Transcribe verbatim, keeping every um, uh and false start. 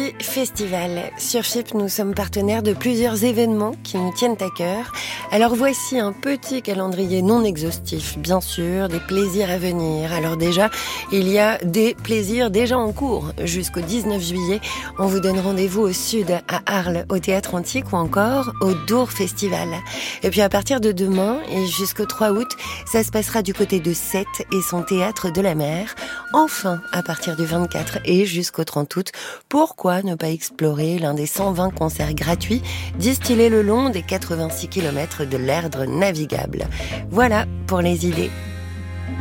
Parti Festival. Sur F I P, nous sommes partenaires de plusieurs événements qui nous tiennent à cœur. Alors voici un petit calendrier non exhaustif, bien sûr, des plaisirs à venir. Alors déjà, il y a des plaisirs déjà en cours. Jusqu'au dix-neuf juillet, on vous donne rendez-vous au sud, à Arles, au Théâtre Antique ou encore au Dour Festival. Et puis à partir de demain et jusqu'au trois août, ça se passera du côté de Sète et son Théâtre de la Mer. Enfin, à partir du vingt-quatre et jusqu'au trente août, pourquoi ne pas explorer l'un des cent vingt concerts gratuits distillés le long des quatre-vingt-six kilomètres de l'Erdre navigable. Voilà pour les idées.